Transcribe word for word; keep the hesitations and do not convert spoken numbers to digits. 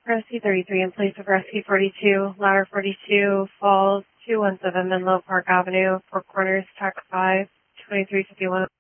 Rescue thirty-three in place of Rescue forty-two, Ladder forty-two, Falls, two one seven Menlo Park Avenue, Four Corners, Tax five, twenty-three fifty-one.